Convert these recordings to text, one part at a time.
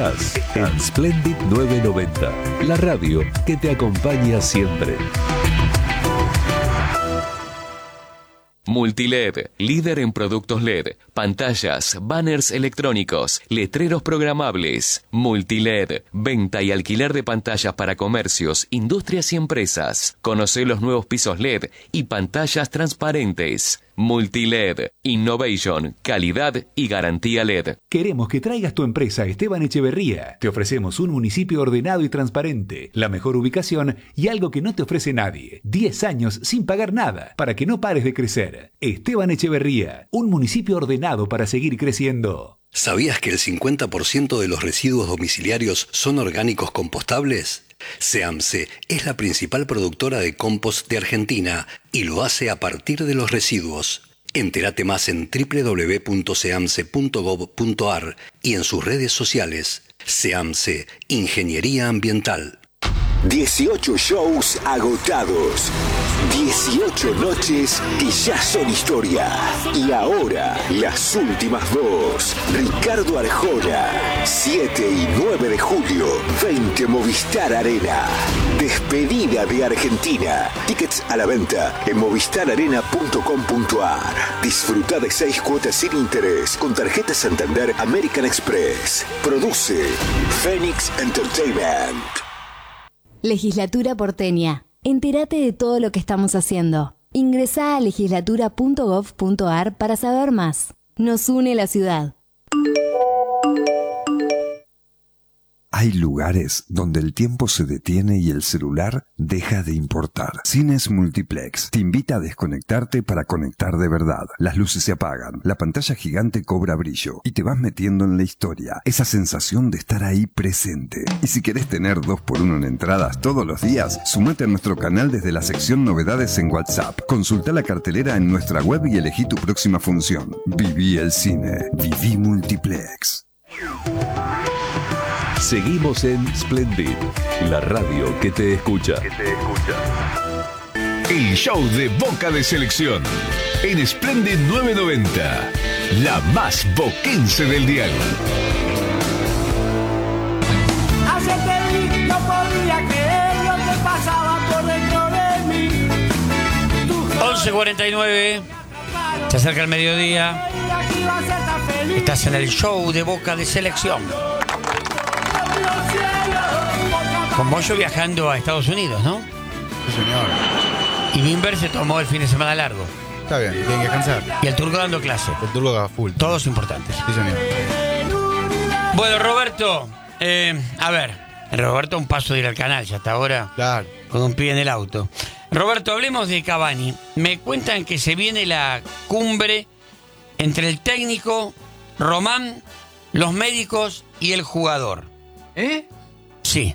En Splendid 990, la radio que te acompaña siempre. Multiled, líder en productos LED, pantallas, banners electrónicos, letreros programables. Multiled, venta y alquiler de pantallas para comercios, industrias y empresas. Conoce los nuevos pisos LED y pantallas transparentes. Multiled, innovation, calidad y garantía LED. Queremos que traigas tu empresa a Esteban Echeverría. Te ofrecemos un municipio ordenado y transparente, la mejor ubicación y algo que no te ofrece nadie. 10 años sin pagar nada, para que no pares de crecer. Esteban Echeverría, un municipio ordenado para seguir creciendo. ¿Sabías que el 50% de los residuos domiciliarios son orgánicos compostables? SEAMSE es la principal productora de compost de Argentina y lo hace a partir de los residuos. Entérate más en www.seamse.gov.ar y en sus redes sociales. SEAMSE, Ingeniería Ambiental. 18 shows agotados. 18 noches que ya son historia. Y ahora, las últimas dos. Ricardo Arjona, 7 y 9 de julio, 20 Movistar Arena. Despedida de Argentina. Tickets a la venta en movistararena.com.ar. Disfruta de 6 cuotas sin interés con tarjeta Santander American Express. Produce Phoenix Entertainment. Legislatura porteña. Entérate de todo lo que estamos haciendo. Ingresá a legislatura.gov.ar para saber más. Nos une la ciudad. Hay lugares donde el tiempo se detiene y el celular deja de importar. Cines Multiplex te invita a desconectarte para conectar de verdad. Las luces se apagan, la pantalla gigante cobra brillo y te vas metiendo en la historia. Esa sensación de estar ahí presente. Y si querés tener 2x1 en entradas todos los días, sumate a nuestro canal desde la sección Novedades en WhatsApp. Consulta la cartelera en nuestra web y elegí tu próxima función. Viví el cine. Viví Multiplex. Seguimos en Splendid, la radio que te escucha. El show de Boca de Selección en Splendid 990, la más boquense del dial. Hacerte no podía creer lo que pasaba por dentro de mí. 11:49, se acerca el mediodía. Estás en el show de Boca de Selección. Con Bollo viajando a Estados Unidos, ¿no? Sí, señor. Y Bimber se tomó el fin de semana largo. Está bien, tienen que descansar. Y el turco dando clase. El turco a full. Todos importantes. Sí, señor. Bueno, Roberto, a ver, Roberto un paso de ir al canal ya hasta ahora. Claro. Con un pie en el auto. Roberto, hablemos de Cavani. Me cuentan que se viene la cumbre entre el técnico, Román, los médicos y el jugador. ¿Eh? Sí.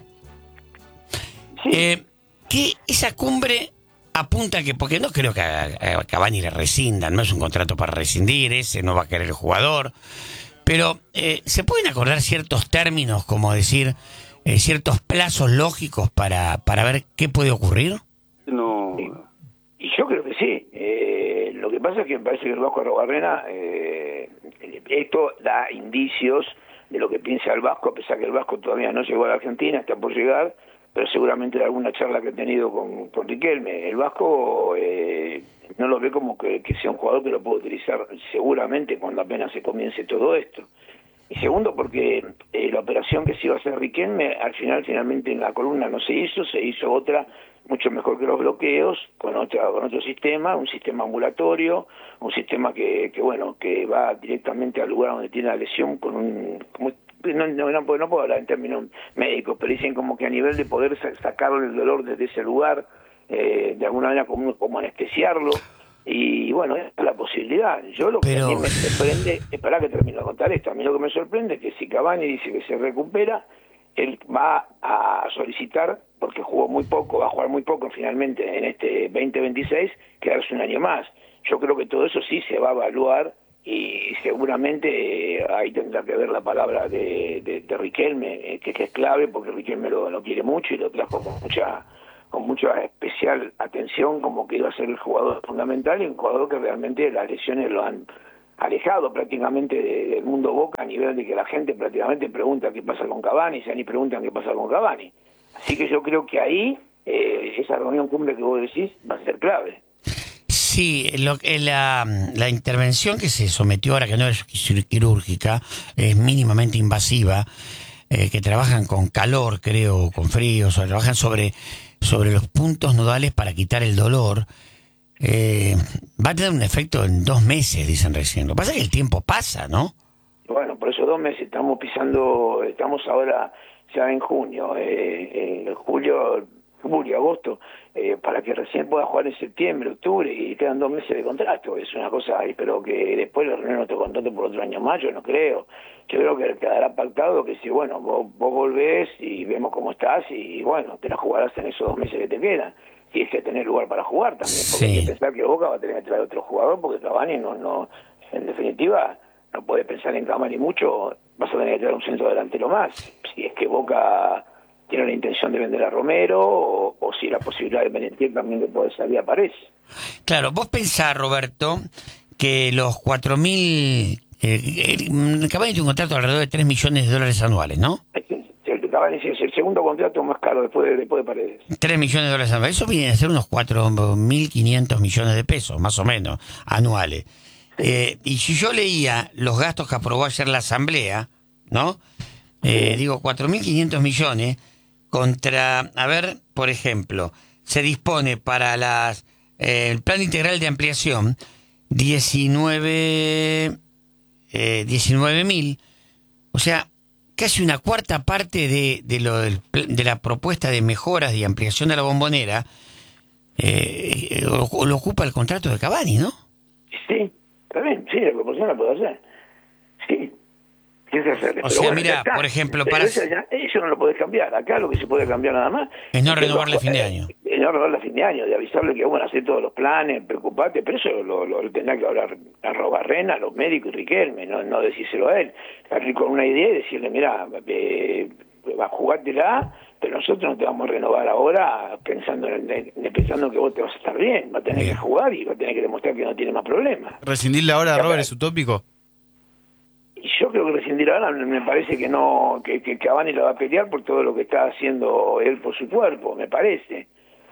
Que esa cumbre apunta que, porque no creo que a Cavani le rescindan, no es un contrato para rescindir, ese no va a querer el jugador, pero ¿se pueden acordar ciertos términos, como decir, ciertos plazos lógicos para ver qué puede ocurrir? No, y yo creo que sí. Lo que pasa es que me parece que el Vasco Arrobarrena, esto da indicios de lo que piensa el Vasco, a pesar que el Vasco todavía no llegó a la Argentina, está por llegar, pero seguramente de alguna charla que he tenido con Riquelme, el Vasco no lo ve como que sea un jugador que lo puede utilizar seguramente cuando apenas se comience todo esto. Y segundo, porque la operación que se iba a hacer Riquelme, finalmente en la columna no se hizo otra mucho mejor que los bloqueos, con otro sistema, un sistema ambulatorio, un sistema que va directamente al lugar donde tiene la lesión con un... No puedo hablar en términos médicos, pero dicen como que a nivel de poder sacarle el dolor desde ese lugar, de alguna manera como anestesiarlo, y bueno, esa es la posibilidad. Yo lo que a mí me sorprende, esperá que termino de contar esto, a mí lo que me sorprende es que si Cavani dice que se recupera, él va a solicitar, porque jugó muy poco, va a jugar muy poco finalmente en este 2026, quedarse un año más. Yo creo que todo eso sí se va a evaluar y seguramente ahí tendrá que ver la palabra de Riquelme, que es clave, porque Riquelme lo quiere mucho y lo trajo con mucha especial atención, como que iba a ser el jugador fundamental y un jugador que realmente las lesiones lo han alejado prácticamente del mundo Boca, a nivel de que la gente prácticamente pregunta qué pasa con Cavani, ya ni preguntan qué pasa con Cavani. Así que yo creo que ahí, esa reunión cumbre que vos decís va a ser clave. Sí, la intervención que se sometió ahora, que no es quirúrgica, es mínimamente invasiva, que trabajan con calor, creo, con frío, trabajan sobre los puntos nodales para quitar el dolor. Va a tener un efecto en 2 meses, dicen recién. Lo que pasa es que el tiempo pasa, ¿no? Bueno, por eso 2 meses estamos ahora ya en junio, julio, agosto, para que recién pueda jugar en septiembre, octubre, y quedan 2 meses de contrato. Es una cosa, pero que después le renueven otro contrato por otro año más, yo no creo. Yo creo que quedará pactado que si, bueno, vos volvés y vemos cómo estás, y bueno, te la jugarás en esos 2 meses que te quedan. Si es que tenés lugar para jugar también, porque hay que pensar que Boca va a tener que traer otro jugador, porque Cavani no, en definitiva, no podés pensar en Cavani mucho, vas a tener que traer un centro delantero más. Si es que Boca tiene la intención de vender a Romero, o si la posibilidad de Merentiel también de poder salir aparece. Claro, vos pensás, Roberto, que los 4.000... Cavani tiene un contrato de alrededor de $3 millones anuales, ¿no? Cavani es el segundo contrato más caro después de Paredes. $3 millones anuales. Eso viene a ser unos 4.500 millones de pesos, más o menos, anuales. Y si yo leía los gastos que aprobó ayer la Asamblea, ¿no? Digo, 4.500 millones contra, a ver, por ejemplo, se dispone para el plan integral de ampliación 19.000, o sea, casi una cuarta parte de la propuesta de mejoras y ampliación de la Bombonera lo ocupa el contrato de Cavani, ¿no? Sí, está bien, sí, la proporción la puedo hacer. Sí. O sea, bueno, mira, por ejemplo, eso no lo podés cambiar. Acá lo que se puede cambiar nada más es no renovarle a fin de año. Es no renovarle a fin de año, de avisarle que, bueno, hacer todos los planes, preocupate, pero eso lo tendrá que hablar a Robarrena, los médicos y Riquelme, no decírselo a él. Con una idea y decirle, mira, jugátela, pero nosotros no te vamos a renovar ahora pensando que vos te vas a estar bien, va a tener que jugar y va a tener que demostrar que no tiene más problemas. ¿Rescindirle ahora a Robert es utópico? Y yo creo que rescindir ahora me parece que no, que Cavani lo va a pelear por todo lo que está haciendo él por su cuerpo, me parece.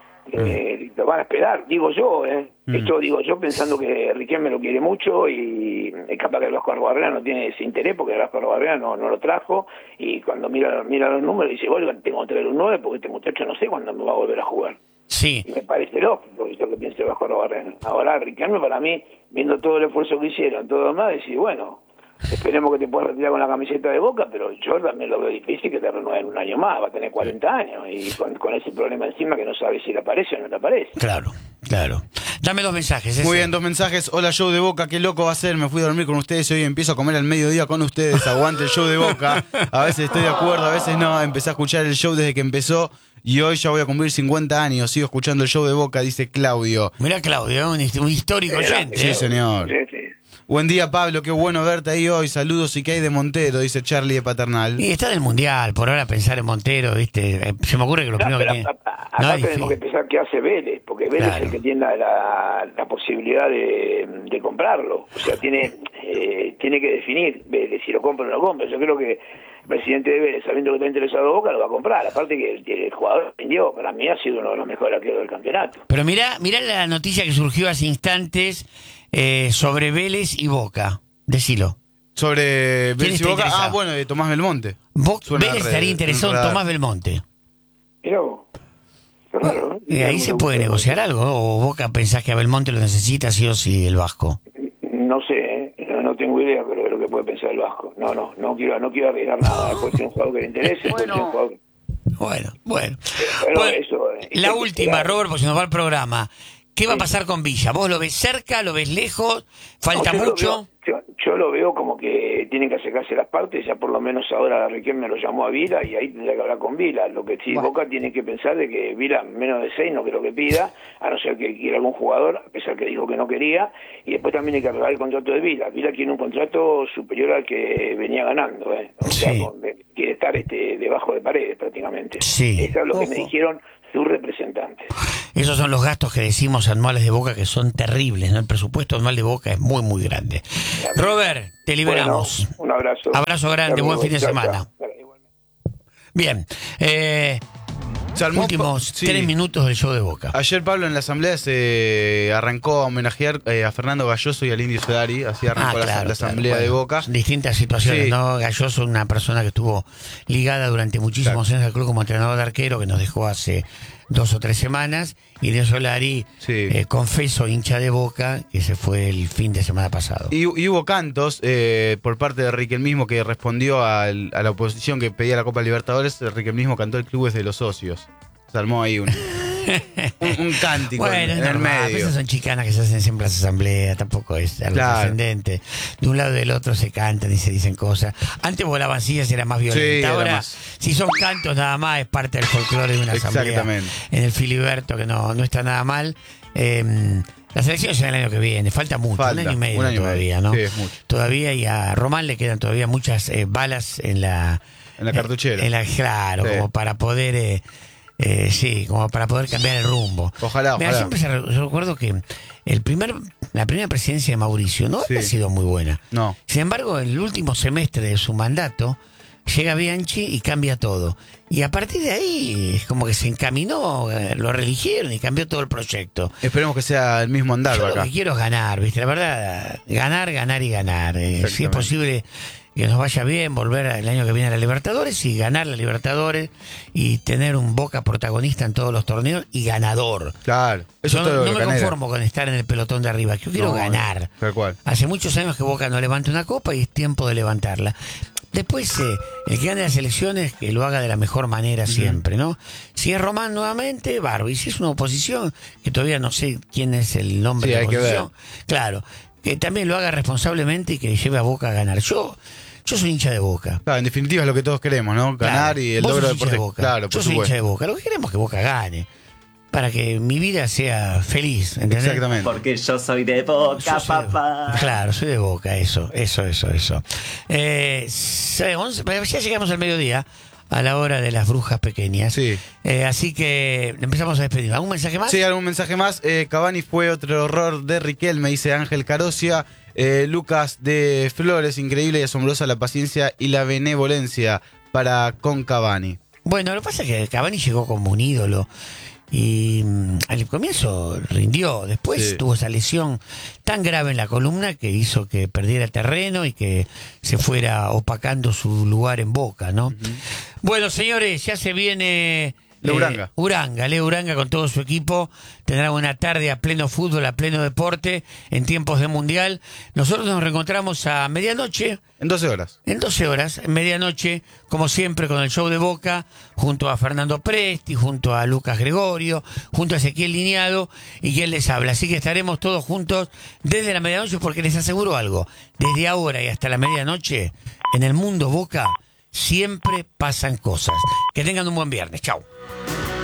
Lo van a esperar, digo yo, Esto digo yo pensando que Riquelme lo quiere mucho y es capaz que el Vasco Arruabarrena no tiene ese interés porque el Vasco Arruabarrena no lo trajo, y cuando mira los números dice, bueno, tengo que traer un 9 porque este muchacho no sé cuándo me va a volver a jugar. Sí. Y me parece lógico eso que piensa el Vasco Arruabarrena. Ahora Riquelme, para mí, viendo todo el esfuerzo que hicieron, todo lo demás, decir, bueno, esperemos que te puedas retirar con la camiseta de Boca, pero yo también lo veo difícil que te renueven un año más, va a tener 40 años, y con ese problema encima que no sabe si le aparece o no le aparece. Claro. Dame 2 mensajes. Muy bien, 2 mensajes. Hola, show de Boca, qué loco va a ser, me fui a dormir con ustedes y hoy empiezo a comer al mediodía con ustedes, aguante el show de Boca. A veces estoy de acuerdo, a veces no, empecé a escuchar el show desde que empezó y hoy ya voy a cumplir 50 años, sigo escuchando el show de Boca, dice Claudio. Mirá, Claudio, un histórico oyente. Sí, señor. Sí. Buen día, Pablo, qué bueno verte ahí hoy. Saludos, ¿y qué hay de Montero? Dice Charlie de Paternal. Y está del Mundial, por ahora pensar en Montero, ¿viste? Se me ocurre que lo primero que tiene... Acá tenemos que pensar qué hace Vélez, porque Vélez es el que tiene la posibilidad de comprarlo. O sea, tiene que definir Vélez si lo compra o no lo compra. Yo creo que el presidente de Vélez, sabiendo que está interesado Boca, lo va a comprar. Aparte que el jugador vendió, para mí ha sido uno de los mejores arqueros del campeonato. Pero mirá la noticia que surgió hace instantes sobre Vélez y Boca. Decilo. Sobre Vélez y Boca. Interesado? Bueno, de Tomás Belmonte. Vélez estaría interesado en Tomás Belmonte. Claro, ahí se puede negociar algo, ¿o Boca pensás que a Belmonte lo necesita sí o sí el Vasco? No sé, no tengo idea, pero de lo que puede pensar el Vasco. No quiero arriesgar nada. Después tiene un jugador que le interese. Bueno. Eso, la última, Robert, porque se nos va el programa. ¿Qué va a pasar con Villa? ¿Vos lo ves cerca? ¿Lo ves lejos? ¿Falta mucho? Yo lo veo como que tienen que acercarse las partes. Ya por lo menos ahora Riquelme lo llamó a Vila y ahí tendrá que hablar con Vila. Lo que sí, Boca tiene que pensar de que Vila menos de 6 no creo que pida, a no ser que quiera algún jugador, a pesar que dijo que no quería. Y después también hay que arreglar el contrato de Vila. Vila tiene un contrato superior al que venía ganando. O sea, quiere estar debajo de Paredes prácticamente. Sí. Eso es lo que me dijeron sus representantes. Esos son los gastos que decimos anuales de Boca, que son terribles, ¿no? El presupuesto anual de Boca es muy, muy grande. Robert, te liberamos. Bueno, un abrazo. Abrazo grande, buen fin de Chao, semana. chao. Bien. Salmó Últimos sí. 3 minutos del show de Boca. Ayer Pablo en la asamblea se arrancó a homenajear a Fernando Galloso y al Indio Solari, así arrancó la asamblea de Boca. Distintas situaciones, Sí. ¿no? Galloso, una persona que estuvo ligada durante muchísimos años al club como entrenador de arquero, que nos dejó hace 2 o 3 semanas, y Indio Solari, confeso, hincha de Boca, que se fue el fin de semana pasado. Y hubo cantos por parte de Riquelmismo que respondió a la oposición que pedía la Copa Libertadores. Riquelmismo cantó el club es de los socios. Se armó ahí un cántico bueno, en es el normal, medio. esas son chicanas que se hacen siempre en las asambleas, tampoco es algo Claro. trascendente. De un lado y del otro se cantan y se dicen cosas. Antes volaban sillas y era más violenta. Sí, era Ahora, más. si son cantos nada más, es parte del folclore de una asamblea. Exactamente. En el Filiberto, que no está nada mal. Las elecciones son el año que viene, falta mucho, un año y medio todavía, ¿no? Sí, es mucho. Todavía, y a Román le quedan todavía muchas balas en la cartuchera. Claro, Sí. como para poder... como para poder cambiar el rumbo. Ojalá. Mira, siempre yo recuerdo que la primera presidencia de Mauricio no había sido muy buena. No. Sin embargo, en el último semestre de su mandato, llega Bianchi y cambia todo. Y a partir de ahí, es como que se encaminó, lo reeligieron y cambió todo el proyecto. Esperemos que sea el mismo andar Yo acá. lo que quiero es ganar, ¿viste? La verdad, ganar y ganar. Si es posible que nos vaya bien, volver el año que viene a la Libertadores y ganar la Libertadores y tener un Boca protagonista en todos los torneos y ganador. Claro. Eso Yo es todo no lo me Canela. conformo con estar en el pelotón de arriba. Yo quiero ganar. Tal cual. Hace muchos años que Boca no levanta una copa y es tiempo de levantarla. Después, el que gane las elecciones, que lo haga de la mejor manera siempre, ¿no? Si es Román nuevamente, barbo. Y si es una oposición, que todavía no sé quién es el nombre de la hay que oposición, claro, que también lo haga responsablemente y que lleve a Boca a ganar. Yo soy hincha de Boca. Claro, en definitiva es lo que todos queremos, ¿no? Ganar Claro. y el Vos logro sos hincha de deportivo. Boca. Claro, por Yo soy supuesto. hincha de Boca. Lo que queremos es que Boca gane. Para que mi vida sea feliz, ¿entendés? Exactamente. Porque yo soy de Boca, papá. Claro, soy de Boca, eso. Ya llegamos al mediodía, a la hora de las brujas pequeñas. Sí. Así que empezamos a despedir. ¿Algún mensaje más? Sí, algún mensaje más. Cavani fue otro error de Riquelme, dice Ángel Carocia. Lucas de Flores, increíble y asombrosa la paciencia y la benevolencia para con Cavani. Bueno, lo que pasa es que Cavani llegó como un ídolo. Y al comienzo rindió, después tuvo esa lesión tan grave en la columna que hizo que perdiera terreno y que se fuera opacando su lugar en Boca, ¿no? Bueno, señores, ya se viene Leo Uranga con todo su equipo. Tendrá una tarde a pleno fútbol, a pleno deporte, en tiempos de mundial. Nosotros nos reencontramos a medianoche. En 12 horas. En 12 horas, en medianoche, como siempre, con el show de Boca, junto a Fernando Presti, junto a Lucas Gregorio, junto a Ezequiel Lineado y quien les habla. Así que estaremos todos juntos desde la medianoche, porque les aseguro algo, desde ahora y hasta la medianoche, en el mundo Boca, siempre pasan cosas. Que tengan un buen viernes. Chau.